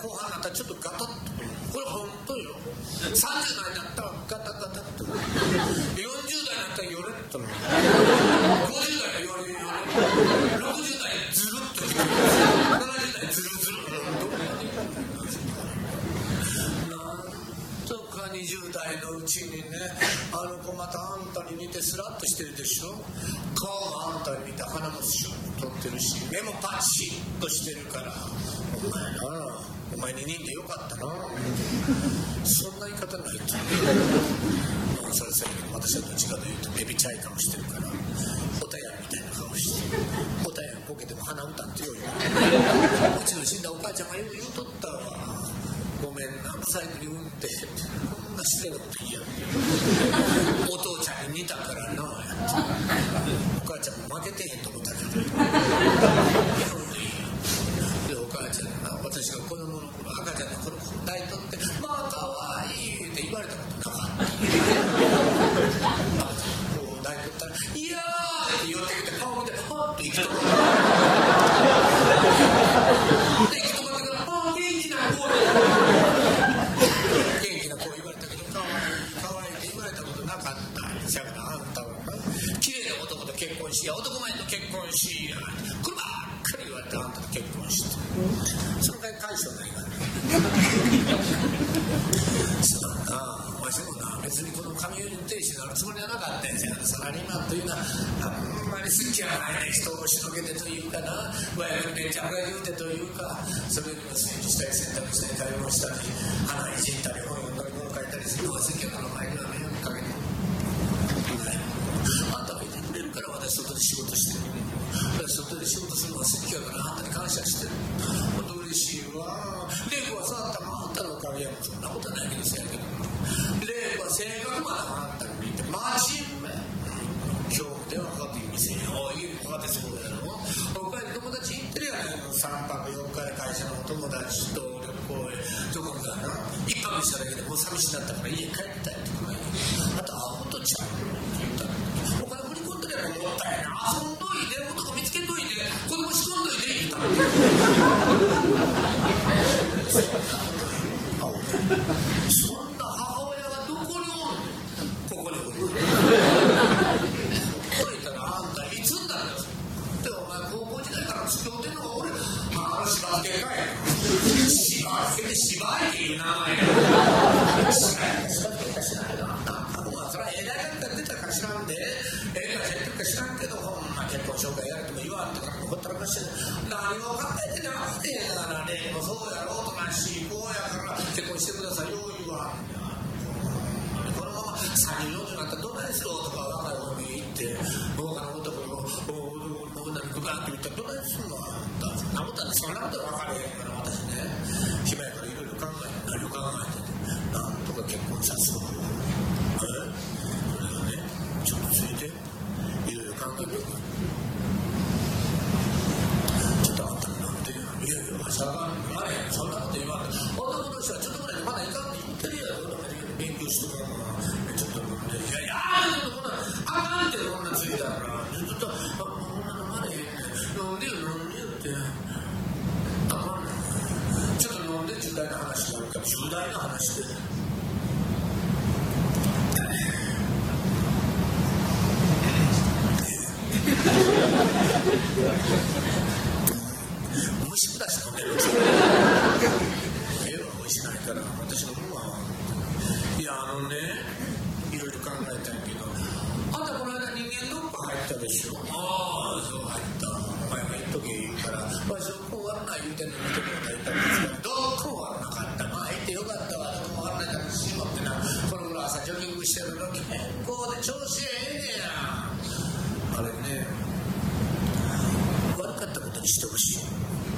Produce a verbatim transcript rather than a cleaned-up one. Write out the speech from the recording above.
後半になったらちょっとガタッとこれ本当よ。さんじゅう代になったらガタガタッとよんじゅう代になったらヨレッとごじゅう代はヨレヨレろくじゅう代ズルッとななじゅう代ズルズルどこまでいくのなんとかにじゅう代のうちにね、あの子またあんたに似てスラッとしてるでしょ。顔もあんたに似て鼻もシュッと取ってるし目もパチッとしてるから、お前なお前に似てよかったなそんな言い方ないとそれそれ私はどっちかというとベビチャイ顔してるから、おたやんみたいな顔しておたやんボケても鼻歌ってよいわうちの死んだお母ちゃんがよく言うとったわ。ごめんなサイクル運転こんな失礼なこと言いやんお父ちゃんに似たからなやってお母ちゃんも負けてへんと思ったけどでお母ちゃんが私が子供の頃赤ちゃんの頃抱いとってまあかわいいって言われたことなかった赤ちゃんこう抱いとったらいやーって寄ってきて顔見てパッと行き止まって行き止まってからあー元気な子元気な子言われたけどかわいいかわいいって言われたことなかったんですよ。あんたは綺麗な男と結婚しや男前と結婚しやこればっかり言われてあんたと結婚してその回解消ないからそうだなわしもな別にこの上売りの亭主になるつもりはなかったんですよ。サラリーマンというのはあんまり好きじゃないね。人をしのげてというかな親分でちゃぶら言うてというかそれにも整理したり洗濯したり買い物したり花いじったり本読んだり物書いたりするのが好きやから前には迷惑かけてないあんたがいてくれるから私外で仕事してる私外で仕事するのが好きやからあんたに感謝してる本当嬉しいわ。玲子はさあんたもあんたのおかげやもんそんなことはないけどさやけど玲子は性格まであんたに見て真面目今日電話かかってきませんよ家にかかってそうやろ他に友達行ってるやないのさんぱくよっかで会社のお友達と旅行へどこかないっぱくしただけでもう寂しになったから家帰りたいとかねあとアホとちゃうって言ったらお金振り込んでればもったいな遊んどいて男見つけといて子供仕込んどいて言ったらそんな母親がどこにおんのここにおると言ったらあんたいつになるんですでお前高校時代から付き合ってんのが俺あの芝付けかい芝付けで芝居っていう名前や芝付けか知らないなそれはええ大学から出たか知らんでええ会社行ってるか知らんけどほんま結婚紹介やれても言わんとかほったらかして何も考えてなくてだからねもうそうやろうとなしこうやから結婚してくださいよ言わんこのままさんじゅうよんじゅうになったらどうないするとか若い方に行って他の男の女にグバッと言ったらどうないするのそんなことはそんなことは分かれへんから私ね暇やからいろいろ考えて何を考えてなんとか結婚させそうえそれがねちょっとついていろいろ考えてるからちょっとあんたになってるよいやいやしゃがんあれそんなこと言わんで男の人はちょっとぐらいでまだいかんって言ってるやろ勉強しとかちょっと飲んでいやいやあかんってこんなついたからずっとこんな飲まれへんね飲んでよ飲んでよってあかんねちょっと飲んで重大な話があるから重大な話で虫下し飲んでる絵は美味しないから私の方はいやあのねいろいろ考えたんやけどあんたこの間人間ドック入ったでしょああそう入ったお前が言っとけ言うからわしをこうやんない言うてんの見てく